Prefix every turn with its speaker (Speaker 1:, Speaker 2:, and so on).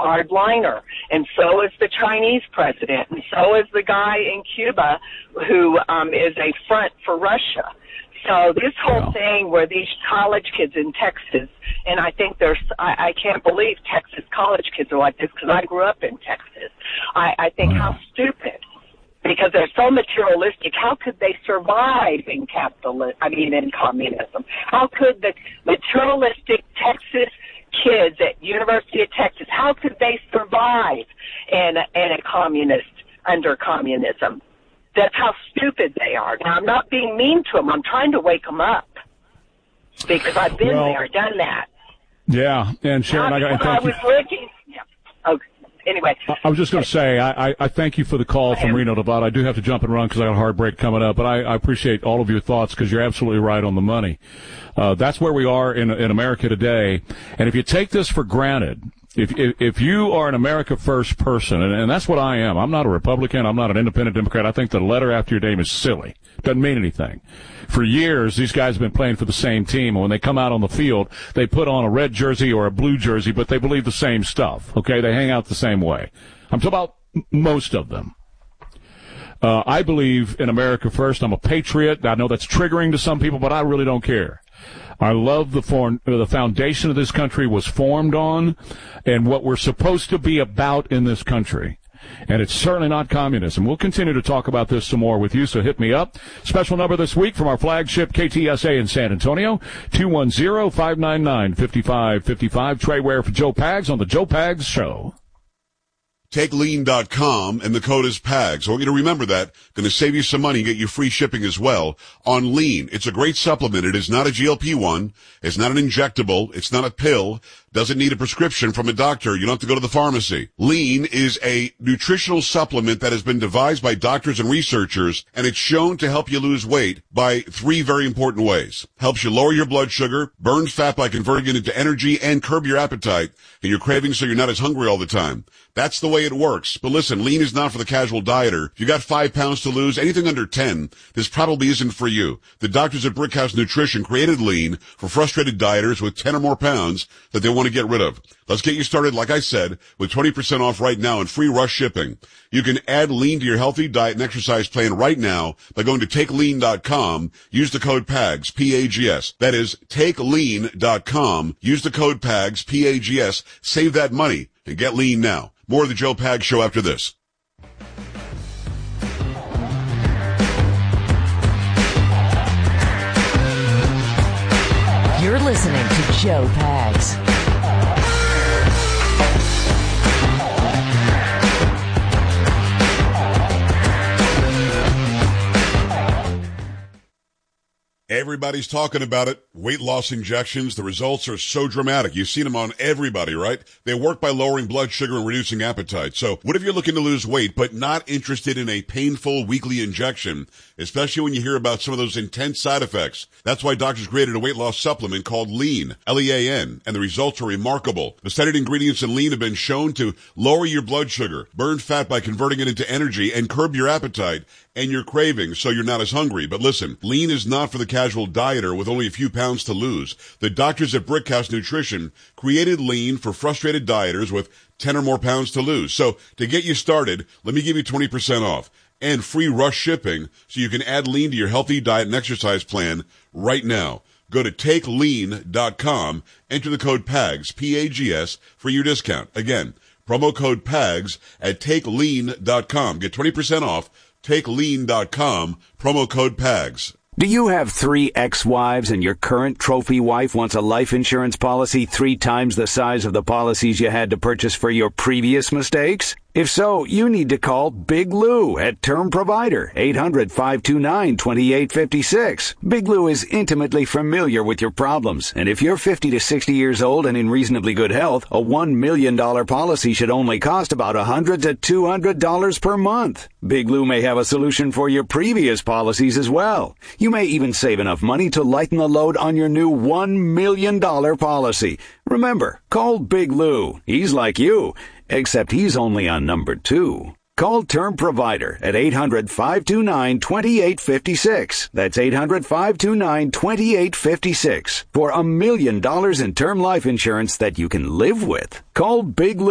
Speaker 1: hardliner, and so is the Chinese president, and so is the guy in Cuba who is a front for Russia. So this whole thing where these college kids in Texas, and I think I can't believe Texas college kids are like this because I grew up in Texas. I think how stupid. Because they're so materialistic, how could they survive in in communism? How could the materialistic Texas kids at University of Texas, how could they survive under communism? That's how stupid they are. Now, I'm not being mean to them. I'm trying to wake them up because I've been there, done that.
Speaker 2: Yeah, and Sharon, I was looking.
Speaker 1: Yeah. Okay. Anyway.
Speaker 2: I was just going to say, I thank you for the call from Reno, Nevada. I do have to jump and run because I got a hard break coming up, but I appreciate all of your thoughts because you're absolutely right on the money. That's where we are in America today. And if you take this for granted, if you are an America First person, and that's what I am. I'm not a Republican. I'm not an independent Democrat. I think the letter after your name is silly. Doesn't mean anything. For years, these guys have been playing for the same team, and when they come out on the field, they put on a red jersey or a blue jersey, but they believe the same stuff, okay? They hang out the same way. I'm talking about most of them. I believe in America First. I'm a patriot. I know that's triggering to some people, but I really don't care. I love the foundation of this country was formed on and what we're supposed to be about in this country. And it's certainly not communism. We'll continue to talk about this some more with you, so hit me up. Special number this week from our flagship KTSA in San Antonio, 210-599-5555. Trey Ware for Joe Pags on the Joe Pags Show.
Speaker 3: TakeLean.com, and the code is PAGS. I want you to remember that. Going to save you some money and get you free shipping as well on Lean. It's a great supplement. It is not a GLP-1. It's not an injectable. It's not a pill. Doesn't need a prescription from a doctor. You don't have to go to the pharmacy. Lean is a nutritional supplement that has been devised by doctors and researchers, and it's shown to help you lose weight by 3 very important ways. Helps you lower your blood sugar, burns fat by converting it into energy, and curb your appetite and your cravings so you're not as hungry all the time. That's the way it works. But listen, Lean is not for the casual dieter. If you got 5 pounds to lose, anything under 10, this probably isn't for you. The doctors at Brickhouse Nutrition created Lean for frustrated dieters with 10 or more pounds that they want to get rid of. Let's get you started, like I said, with 20% off right now and free rush shipping. You can add Lean to your healthy diet and exercise plan right now by going to TakeLean.com. Use the code PAGS, P-A-G-S. That is TakeLean.com. Use the code PAGS, P-A-G-S. Save that money and get lean now. More of the Joe Pags Show after this.
Speaker 4: You're listening to Joe Pags.
Speaker 3: Everybody's talking about it. Weight loss injections. The results are so dramatic. You've seen them on everybody, right? They work by lowering blood sugar and reducing appetite. So what if you're looking to lose weight but not interested in a painful weekly injection, especially when you hear about some of those intense side effects? That's why doctors created a weight loss supplement called Lean, L-E-A-N, and the results are remarkable. The studied ingredients in Lean have been shown to lower your blood sugar, burn fat by converting it into energy, and curb your appetite and your cravings so you're not as hungry. But listen, Lean is not for the casual dieter with only a few pounds to lose. The doctors at Brickhouse Nutrition created Lean for frustrated dieters with 10 or more pounds to lose. So to get you started, let me give you 20% off and free rush shipping so you can add Lean to your healthy diet and exercise plan right now. Go to TakeLean.com, enter the code PAGS, P-A-G-S, for your discount. Again, promo code PAGS at TakeLean.com. Get 20% off. TakeLean.com, promo code PAGS.
Speaker 5: Do you have 3 ex-wives and your current trophy wife wants a life insurance policy 3 times the size of the policies you had to purchase for your previous mistakes? If so, you need to call Big Lou at Term Provider, 800-529-2856. Big Lou is intimately familiar with your problems, and if you're 50 to 60 years old and in reasonably good health, a $1 million policy should only cost about $100 to $200 per month. Big Lou may have a solution for your previous policies as well. You may even save enough money to lighten the load on your new $1 million policy. Remember, call Big Lou. He's like you, except he's only on number 2. Call Term Provider at 800-529-2856. That's 800-529-2856 for $1 million in term life insurance that you can live with. Call Big Lou.